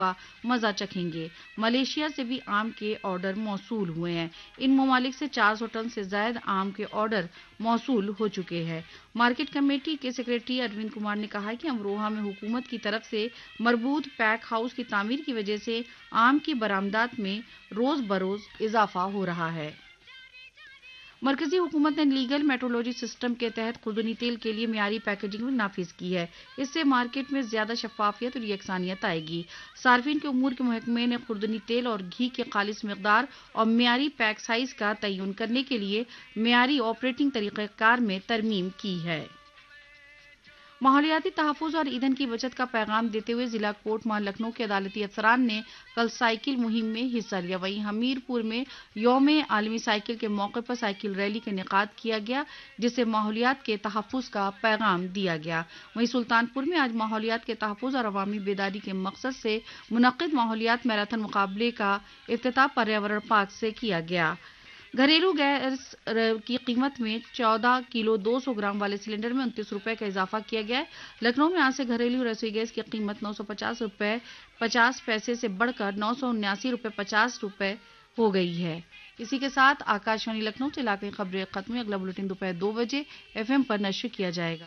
का मजा चखेंगे। मलेशिया से भी आम के ऑर्डर मौसूल हुए हैं। इन ममालिक से 400 टन से ज्यादा आम के ऑर्डर मौसूल हो चुके हैं। मार्केट कमेटी के सेक्रेटरी अरविंद कुमार ने कहा कि अमरोहा में हुकूमत की तरफ से मरबूत पैक हाउस की तामीर की वजह से आम की बरामदात में रोज बरोज इजाफा हो रहा है। मरकजी हुकूमत ने लीगल मेट्रोलॉजी सिस्टम के तहत खुर्दनी तेल के लिए मियारी पैकेजिंग नाफिज की है। इससे मार्केट में ज्यादा शफाफियत और यकसानियत आएगी। सार्फिन के उमूर के महकमे ने खुर्दनी तेल और घी के खालिस मकदार और मियारी पैक साइज का तयन करने के लिए मियारी ऑपरेटिंग तरीक़ाकार में तरमीम की है। माहौलियाती तहफ़्फ़ुज़ और ईंधन की बचत का पैगाम देते हुए जिला कोट माल लखनऊ के अदालती अफसरान ने कल साइकिल मुहिम में हिस्सा लिया। वहीं हमीरपुर में यौम आलमी साइकिल के मौके पर साइकिल रैली का इनेकाद किया गया, जिससे माहौलियात के तहफ़्फ़ुज़ का पैगाम दिया गया। वहीं सुल्तानपुर में आज माहौलियात के तहफ़्फ़ुज़ और अवामी बेदारी के मकसद से मुनक़्क़िद माहौलियात मैराथन मुकाबले का इफ्तिताह पर्यावरण पार्क से किया गया। घरेलू गैस की कीमत में 14 किलो 200 ग्राम वाले सिलेंडर में 29 रुपए का इजाफा किया गया है। लखनऊ में आज से घरेलू रसोई गैस की कीमत 950 रुपए 50 पैसे से बढ़कर 979 रुपए 50 रुपए हो गई है। इसी के साथ आकाशवाणी लखनऊ से इलाके खबरें खत्म। अगला बुलेटिन दोपहर 2 बजे FM पर नश्र किया जाएगा।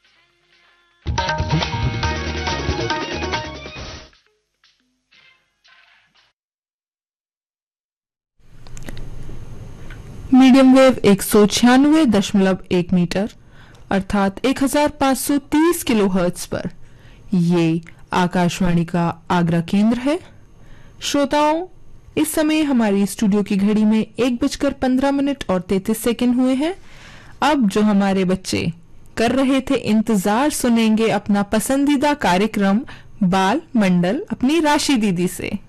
मीडियम वेव 196.1 मीटर अर्थात 1530 किलोहर्ट्ज पर ये आकाशवाणी का आगरा केंद्र है। श्रोताओं, इस समय हमारी स्टूडियो की घड़ी में 1:15 और 33 सेकंड हुए हैं। अब जो हमारे बच्चे कर रहे थे इंतजार, सुनेंगे अपना पसंदीदा कार्यक्रम बाल मंडल अपनी राशि दीदी से।